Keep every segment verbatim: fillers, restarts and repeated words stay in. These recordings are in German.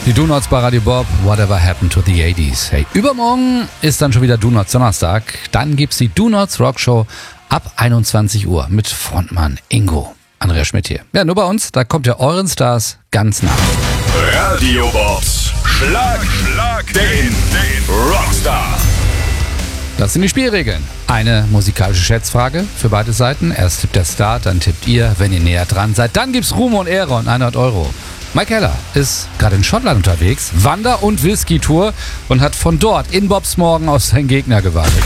Die Do-Nots bei Radio Bob, Whatever Happened to the eighties. Hey, übermorgen ist dann schon wieder Do-Nots Donnerstag. Dann gibt's die Do-Nots Rockshow ab einundzwanzig Uhr mit Frontmann Ingo. Andreas Schmidt hier. Ja, nur bei uns, da kommt ihr euren Stars ganz nah. Radio Bobs Schlag, Schlag den, den Rockstar. Das sind die Spielregeln. Eine musikalische Schätzfrage für beide Seiten. Erst tippt der Star, dann tippt ihr, wenn ihr näher dran seid. Dann gibt's Ruhm und Ehre und hundert Euro. Mike Heller ist gerade in Schottland unterwegs, Wander- und Whisky-Tour und hat von dort in Bobs Morgen auf seinen Gegner gewartet.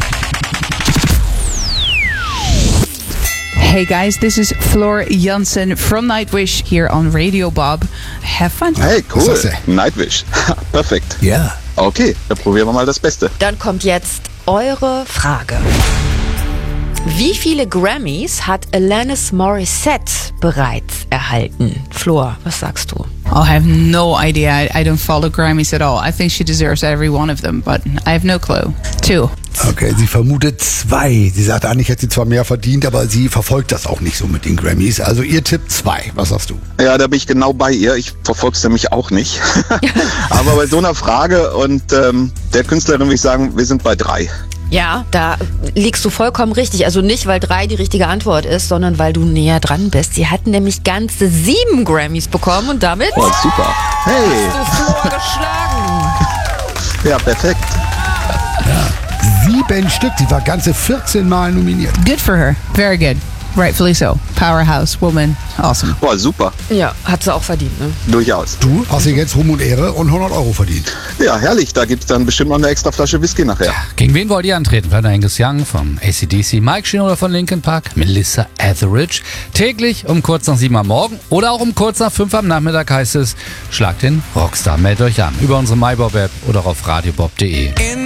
Hey guys, this is Floor Jansen from Nightwish here on Radio Bob. Have fun. Hey, cool. Nightwish. Perfekt. Ja. Yeah. Okay, dann probieren wir mal das Beste. Dann kommt jetzt eure Frage. Wie viele Grammys hat Alanis Morissette bereits erhalten? Flor, was sagst du? I have no idea. I, I don't follow Grammys at all. I think she deserves every one of them, but I have no clue. Two. Okay, sie vermutet zwei. Sie sagt, eigentlich hätte sie zwar mehr verdient, aber sie verfolgt das auch nicht so mit den Grammys. Also ihr Tipp zwei. Was sagst du? Ja, da bin ich genau bei ihr. Ich verfolge es nämlich auch nicht. Aber bei so einer Frage und ähm, der Künstlerin würde ich sagen, wir sind bei drei. Ja, da liegst du vollkommen richtig. Also nicht, weil drei die richtige Antwort ist, sondern weil du näher dran bist. Sie hatten nämlich ganze sieben Grammys bekommen und damit oh, super. Hey. hast du Flor geschlagen. Ja, perfekt. Ja. Sieben Stück. Sie war ganze vierzehn Mal nominiert. Good for her. Very good. Rightfully so. Powerhouse woman. Awesome. Boah, super. Ja, hat sie auch verdient, ne? Durchaus. Du hast hier jetzt Ruhm und Ehre und hundert Euro verdient. Ja, herrlich. Da gibt es dann bestimmt noch eine extra Flasche Whisky nachher. Gegen wen wollt ihr antreten? Vielleicht Angus Young vom A C D C, Mike Sheen oder von Linkin Park, Melissa Etheridge. Täglich um kurz nach sieben am Morgen oder auch um kurz nach fünf am Nachmittag heißt es, schlagt den Rockstar. Meldet euch an über unsere MyBob-App oder auf radiobob punkt de.